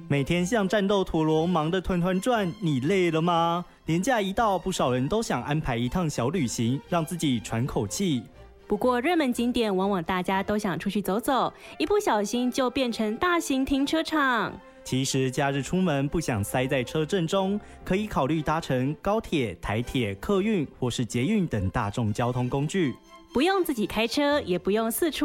每天像战斗陀螺忙得团团转，你累了吗？连假一到，不少人都想安排一趟小旅行，让自己喘口气。 不过热门景点往往大家都想出去走走，一不小心就变成大型停车场。 其实假日出门不想塞在车阵中，可以考虑搭乘高铁、台铁、客运或是捷运等大众交通工具， 不用自己开车，也不用四处